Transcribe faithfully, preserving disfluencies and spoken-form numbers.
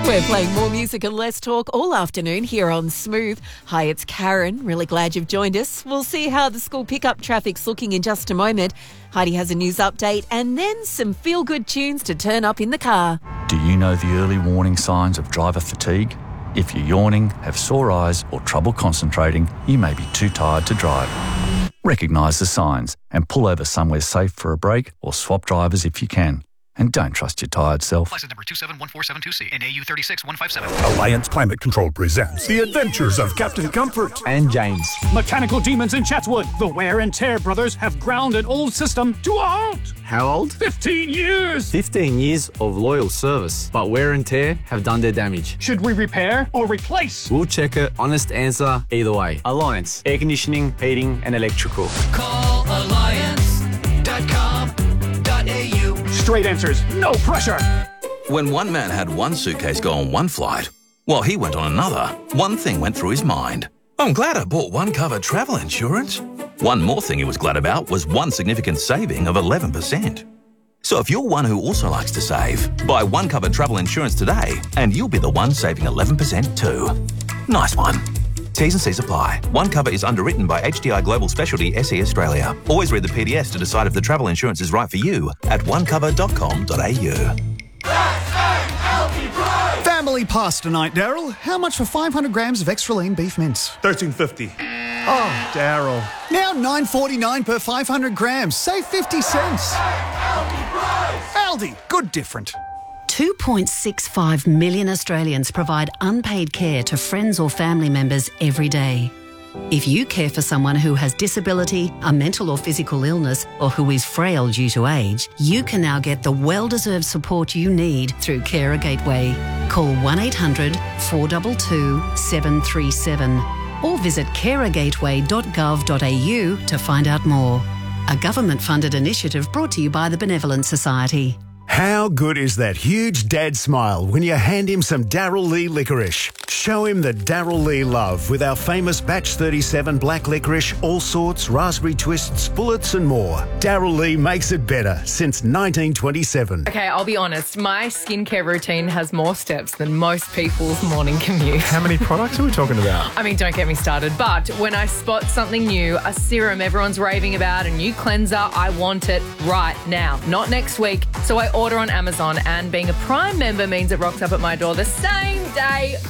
We're playing more music and less talk all afternoon here on Smooth. Hi, it's Karen. Really glad you've joined us. We'll see how the school pickup traffic's looking in just a moment. Heidi has a news update and then some feel-good tunes to turn up in the car. Do you know the early warning signs of driver fatigue? If you're yawning, have sore eyes or trouble concentrating, you may be too tired to drive. Recognise the signs and pull over somewhere safe for a break or swap drivers if you can. And don't trust your tired self. License number two seven one four seven two C and A U three six one five seven. Alliance Climate Control presents The Adventures of Captain Comfort and James. Mechanical demons in Chatswood. The Wear and Tear brothers have ground an old system to a halt. How old? Fifteen years. Fifteen years of loyal service, but Wear and Tear have done their damage. Should we repair or replace? We'll check it. Honest answer either way. Alliance. Air conditioning, heating and electrical. Call alliance dot com dot A U. Straight answers, no pressure. When one man had one suitcase go on one flight, while he went on another, one thing went through his mind. I'm glad I bought One Cover travel insurance. One more thing he was glad about was one significant saving of eleven percent. So if you're one who also likes to save, buy One Cover travel insurance today and you'll be the one saving eleven percent too. Nice one. T's and C's apply. One Cover is underwritten by H D I Global Specialty S E Australia. Always read the P D S to decide if the travel insurance is right for you at one cover dot com dot A U. Family pasta night, Daryl. How much for five hundred grams of extra lean beef mince? thirteen fifty. Oh, Daryl. Now nine forty-nine per five hundred grams. Save fifty cents. Aldi. Good different. two point six five million Australians provide unpaid care to friends or family members every day. If you care for someone who has disability, a mental or physical illness, or who is frail due to age, you can now get the well-deserved support you need through Carer Gateway. Call one eight hundred four two two seven three seven or visit carer gateway dot gov dot A U to find out more. A government-funded initiative brought to you by the Benevolent Society. How good is that huge dad smile when you hand him some Daryl Lee licorice? Show him the Daryl Lee love with our famous Batch thirty-seven black licorice, all sorts, raspberry twists, bullets and more. Daryl Lee makes it better since nineteen twenty-seven. Okay, I'll be honest, my skincare routine has more steps than most people's morning commute. How many products are we talking about? I mean, don't get me started, but when I spot something new, a serum everyone's raving about, a new cleanser, I want it right now, not next week. So I order on Amazon, and being a Prime member means it rocks up at my door the same day